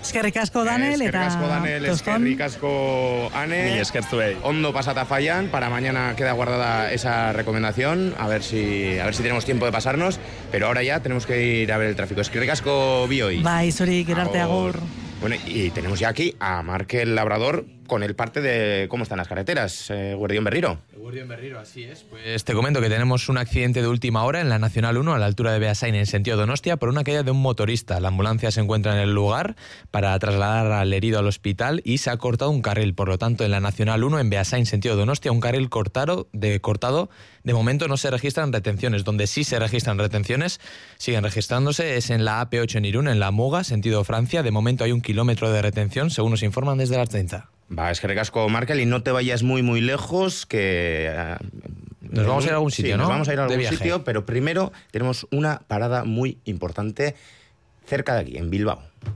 Eskerrik asko Danel eta eskerrik asko Ane. Y eskertuei. Ondo pasata fallan, para mañana queda guardada esa recomendación, a ver si tenemos tiempo de pasarnos, pero ahora ya tenemos que ir a ver el tráfico. Eskerrik asko Bioi. Bai, zuri, gerarte agur. Bueno, y tenemos ya aquí a Markel Labrador con el parte de cómo están las carreteras. Guardión Berriro. Guardión Berriro, así es. Pues te comento que tenemos un accidente de última hora en la Nacional 1 a la altura de Beasain en sentido Donostia por una caída de un motorista. La ambulancia se encuentra en el lugar para trasladar al herido al hospital y se ha cortado un carril. Por lo tanto, en la Nacional 1 en Beasain sentido Donostia, un carril cortado. De momento no se registran retenciones. Donde sí se registran retenciones, siguen registrándose, es en la AP8 en Irún, en la Muga, sentido Francia. De momento hay 1 kilómetro de retención, según nos informan desde la Ertzaintza. Va, eskerrik asko Markel, y no te vayas muy lejos, que... Nos vamos a ir a algún sitio, sí, ¿no? Nos vamos a ir a algún viaje. sitio, pero primero tenemos una parada muy importante cerca de aquí, en Bilbao.